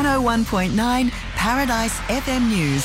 101.9 Paradise FM News.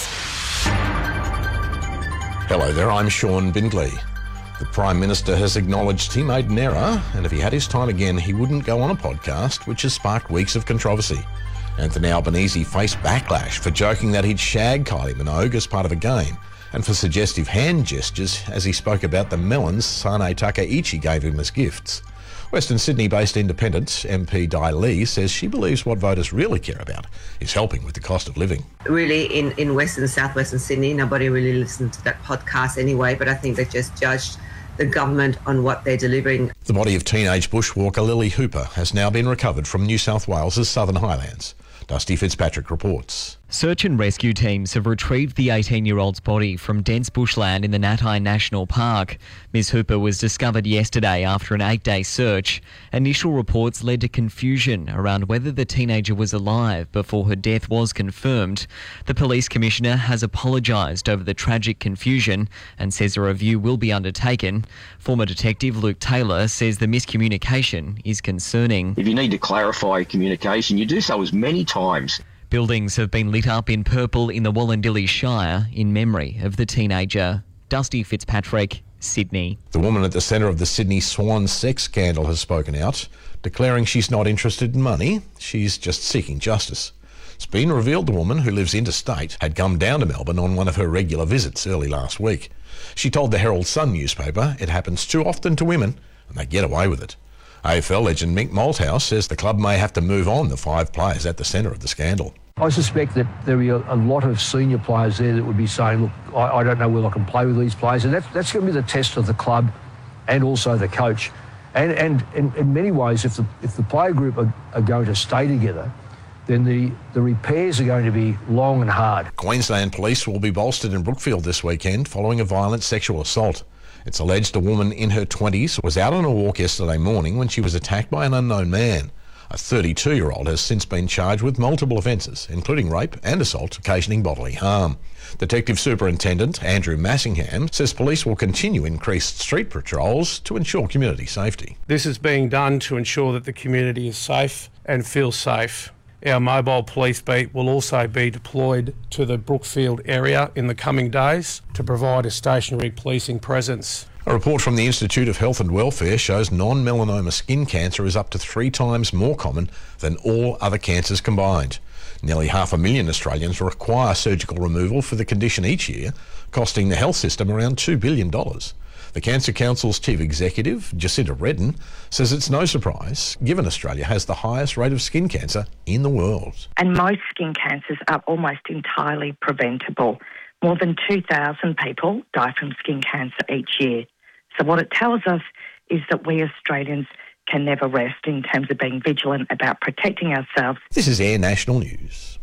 Hello there, I'm Sean Bindley. The Prime Minister has acknowledged he made an error, and if he had his time again, he wouldn't go on a podcast, which has sparked weeks of controversy. Anthony Albanese faced backlash for joking that he'd shagged Kylie Minogue as part of a game, and for suggestive hand gestures as he spoke about the melons Sane Takaichi gave him as gifts. Western Sydney-based Independent MP Di Lee says she believes what voters really care about is helping with the cost of living. Really, in Western, southwestern Sydney, nobody really listened to that podcast anyway, but I think they just judged the government on what they're delivering. The body of teenage bushwalker Lily Hooper has now been recovered from New South Wales' Southern Highlands. Dusty Fitzpatrick reports. Search and rescue teams have retrieved the 18-year-old's body from dense bushland in the Natai National Park. Ms Hooper was discovered yesterday after an 8-day search. Initial reports led to confusion around whether the teenager was alive before her death was confirmed. The police commissioner has apologised over the tragic confusion and says a review will be undertaken. Former detective Luke Taylor says the miscommunication is concerning. If you need to clarify communication, you do so as many times. Buildings have been lit up in purple in the Wollondilly Shire in memory of the teenager. Dusty Fitzpatrick, Sydney. The woman at the centre of the Sydney Swan sex scandal has spoken out, declaring she's not interested in money, she's just seeking justice. It's been revealed the woman, who lives interstate, had come down to Melbourne on one of her regular visits early last week. She told the Herald Sun newspaper it happens too often to women and they get away with it. AFL legend Mick Malthouse says the club may have to move on the 5 players at the centre of the scandal. I suspect that there will be a lot of senior players there that would be saying, look, I don't know whether I can play with these players. And that's going to be the test of the club and also the coach. And in many ways, if the player group are going to stay together, then the repairs are going to be long and hard. Queensland police will be bolstered in Brookfield this weekend following a violent sexual assault. It's alleged a woman in her 20s was out on a walk yesterday morning when she was attacked by an unknown man. A 32-year-old has since been charged with multiple offences, including rape and assault occasioning bodily harm. Detective Superintendent Andrew Massingham says police will continue increased street patrols to ensure community safety. This is being done to ensure that the community is safe and feels safe. Our mobile police beat will also be deployed to the Brookfield area in the coming days to provide a stationary policing presence. A report from the Institute of Health and Welfare shows non-melanoma skin cancer is up to 3 times more common than all other cancers combined. Nearly 500,000 Australians require surgical removal for the condition each year, costing the health system around $2 billion. The Cancer Council's chief executive, Jacinta Redden, says it's no surprise, given Australia has the highest rate of skin cancer in the world. And most skin cancers are almost entirely preventable. More than 2,000 people die from skin cancer each year. So what it tells us is that we Australians can never rest in terms of being vigilant about protecting ourselves. This is Air National News.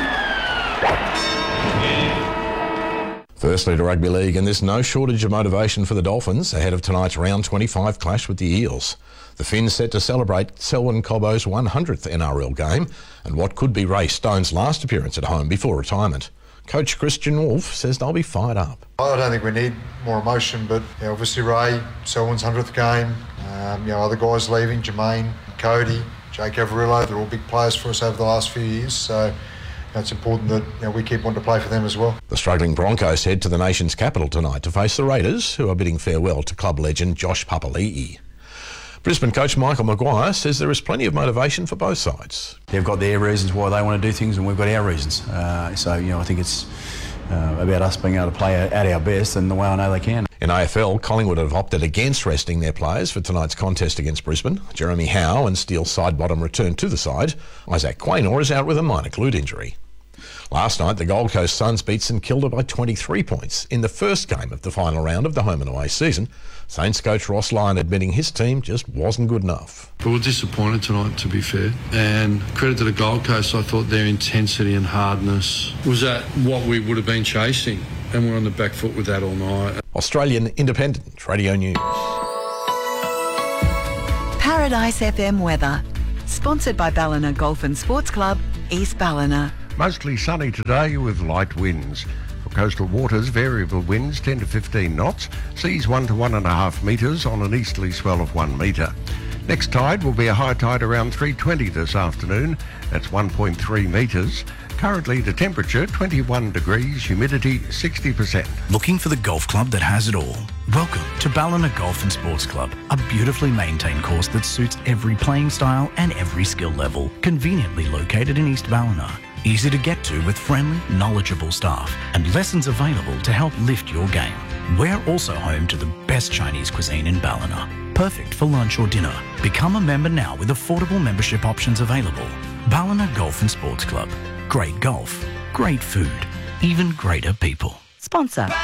Firstly to rugby league, and there's no shortage of motivation for the Dolphins ahead of tonight's round 25 clash with the Eels. The Finns set to celebrate Selwyn Cobbo's 100th NRL game and what could be Ray Stone's last appearance at home before retirement. Coach Christian Wolf says they'll be fired up. I don't think we need more emotion, but obviously Ray, Selwyn's 100th game, other guys leaving, Jermaine, Cody, Jake Averillo, they're all big players for us over the last few years, so it's important that we keep wanting to play for them as well. The struggling Broncos head to the nation's capital tonight to face the Raiders, who are bidding farewell to club legend Josh Papali'i. Brisbane coach Michael Maguire says there is plenty of motivation for both sides. They've got their reasons why they want to do things and we've got our reasons. I think it's about us being able to play at our best and the way I know they can. In AFL, Collingwood have opted against resting their players for tonight's contest against Brisbane. Jeremy Howe and Steele Sidebottom return to the side. Isaac Quaynor is out with a minor glute injury. Last night, the Gold Coast Suns beat St Kilda by 23 points in the first game of the final round of the home and away season. Saints coach Ross Lyon admitting his team just wasn't good enough. We were disappointed tonight, to be fair, and credit to the Gold Coast. I thought their intensity and hardness was at what we would have been chasing, and we're on the back foot with that all night. Australian Independent Radio News. Paradise FM weather. Sponsored by Ballina Golf and Sports Club, East Ballina. Mostly sunny today with light winds. For coastal waters, variable winds 10 to 15 knots, seas 1 to 1.5 metres on an easterly swell of 1 metre. Next tide will be a high tide around 3:20 this afternoon. That's 1.3 metres. Currently the temperature 21 degrees, humidity 60%. Looking for the golf club that has it all? Welcome to Ballina Golf and Sports Club, a beautifully maintained course that suits every playing style and every skill level, conveniently located in East Ballina. Easy to get to with friendly, knowledgeable staff and lessons available to help lift your game. We're also home to the best Chinese cuisine in Ballina. Perfect for lunch or dinner. Become a member now with affordable membership options available. Ballina Golf and Sports Club. Great golf, great food, even greater people. Sponsor